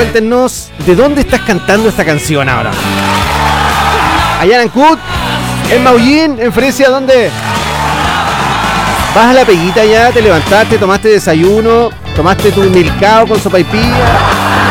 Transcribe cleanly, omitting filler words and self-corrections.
cuéntenos de dónde estás cantando esta canción ahora. Allá en Ancud, en Maullín, en Fresia, ¿dónde? Vas a la peguita ya, te levantaste, tomaste desayuno, tomaste tu milcao con sopaipilla.